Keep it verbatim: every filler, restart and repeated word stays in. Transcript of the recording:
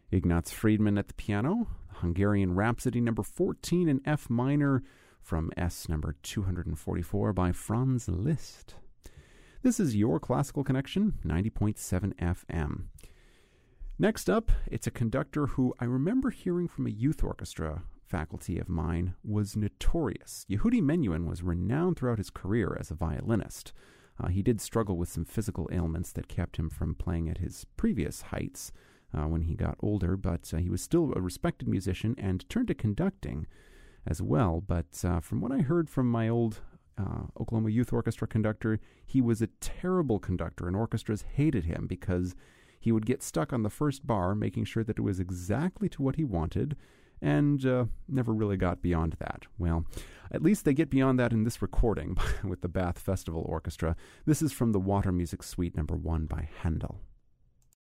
Ignaz Friedman at the piano, Hungarian Rhapsody number fourteen in F minor from S number two hundred forty-four by Franz Liszt. This is your Classical Connection, ninety point seven F M. Next up, it's a conductor who I remember hearing from a youth orchestra faculty of mine was notorious. Yehudi Menuhin was renowned throughout his career as a violinist. Uh, he did struggle with some physical ailments that kept him from playing at his previous heights uh, when he got older, but uh, he was still a respected musician and turned to conducting as well. But uh, from what I heard from my old uh, Oklahoma Youth Orchestra conductor, he was a terrible conductor, and orchestras hated him because he would get stuck on the first bar, making sure that it was exactly to what he wanted, and uh, never really got beyond that. Well, at least they get beyond that in this recording with the Bath Festival Orchestra. This is from the Water Music Suite number one by Handel.